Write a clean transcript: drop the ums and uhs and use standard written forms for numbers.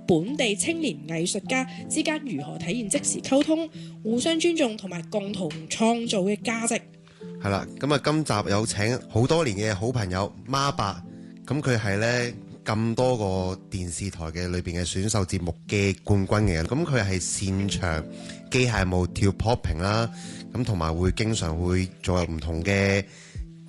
本地青年藝術家之間如何體現即時溝通、互相尊重同埋共同創造嘅價值。 係啦，咁啊，今集有請好多年嘅好朋友孖伯，咁佢係呢咁多個電視台嘅裏邊嘅選秀節目嘅冠軍嘅，咁佢係擅長機械舞跳 popping 啦，咁同埋會經常會做唔同嘅